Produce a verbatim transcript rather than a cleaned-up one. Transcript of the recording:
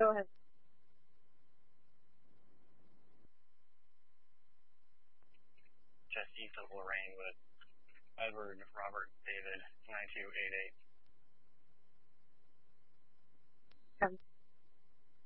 Go ahead. Just east of Lorraine with Edward Robert David nine two eight eight.